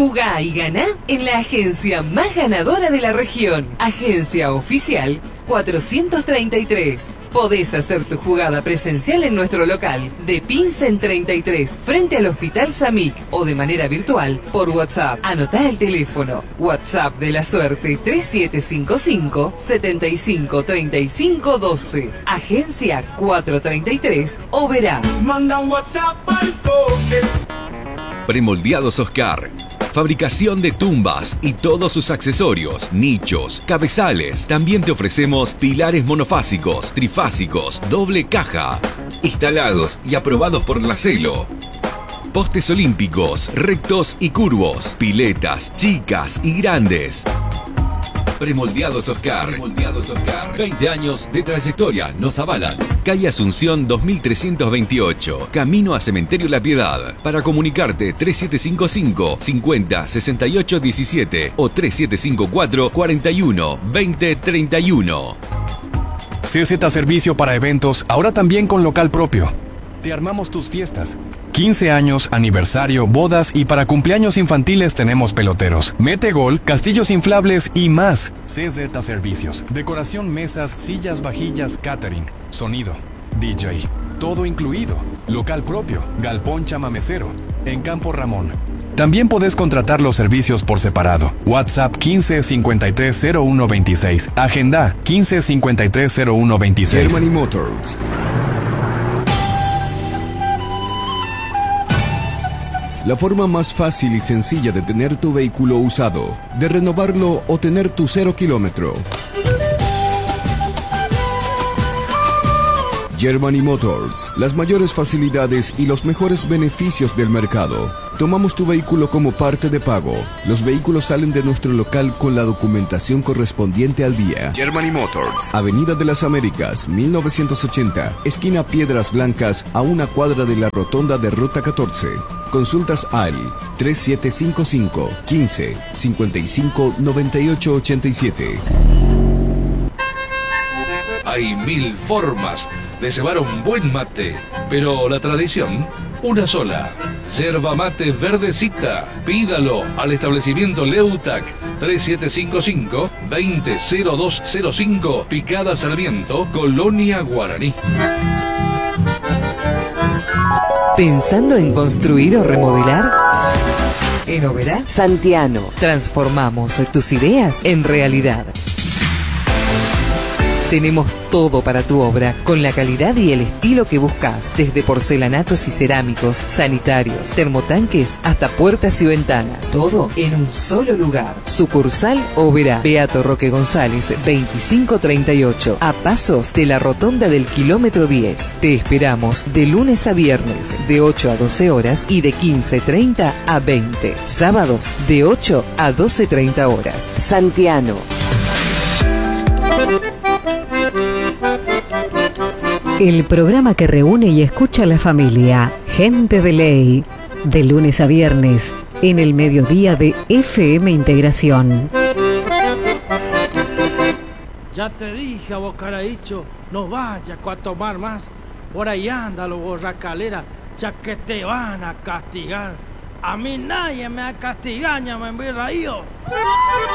Jugá y ganá en la agencia más ganadora de la región. Agencia Oficial 433. Podés hacer tu jugada presencial en nuestro local de Pinsen 33 frente al Hospital Samic o de manera virtual por WhatsApp. Anotá el teléfono. WhatsApp de la suerte 3755 75 35 12. Agencia 433 o verá. Manda un WhatsApp al toque. Premoldeados Oscar. Fabricación de tumbas y todos sus accesorios, nichos, cabezales. También te ofrecemos pilares monofásicos, trifásicos, doble caja, instalados y aprobados por la Celo. Postes olímpicos, rectos y curvos, piletas, chicas y grandes. Premoldeados Oscar. 20 años de trayectoria nos avalan. Calle Asunción 2328, camino a Cementerio La Piedad. Para comunicarte 3755 50 68 17 o 3754 41 20 31. CZ Servicio para eventos, ahora también con local propio. Te armamos tus fiestas. 15 años, aniversario, bodas y para cumpleaños infantiles tenemos peloteros, mete gol, castillos inflables y más. CZ Servicios. Decoración, mesas, sillas, vajillas, catering, sonido, DJ, todo incluido. Local propio, galpón chamamecero, en Campo Ramón. También podés contratar los servicios por separado. WhatsApp 15 53 01 26. Agenda 15 53 01 26. Germany Motors. La forma más fácil y sencilla de tener tu vehículo usado, de renovarlo o tener tu 0 kilómetro. Germany Motors, las mayores facilidades y los mejores beneficios del mercado. Tomamos tu vehículo como parte de pago. Los vehículos salen de nuestro local con la documentación correspondiente al día. Germany Motors, Avenida de las Américas, 1980, esquina Piedras Blancas, a una cuadra de la rotonda de Ruta 14. Consultas al 3755 15 55 98 87. Hay 1000 formas de cebar un buen mate, pero la tradición, una sola. Yerba mate verdecita. Pídalo al establecimiento Leutac 3755 200205, Picada Sarmiento, Colonia Guaraní. ¿Pensando en construir o remodelar? En Oberá Santiano transformamos tus ideas en realidad. Tenemos todo para tu obra, con la calidad y el estilo que buscas, desde porcelanatos y cerámicos, sanitarios, termotanques, hasta puertas y ventanas. Todo en un solo lugar. Sucursal Oberá, Beato Roque González, 2538, a pasos de la rotonda del kilómetro 10. Te esperamos de lunes a viernes, de 8 a 12 horas y de 15:30 a 20. Sábados, de 8 a 12:30 horas. Santiano. El programa que reúne y escucha a la familia, Gente de Ley, de lunes a viernes, en el mediodía de FM Integración. Ya te dije a vos, caradicho, no vayas a tomar más. Por ahí anda lo borracalera, ya que te van a castigar. A mí nadie me ha castigado, me envío.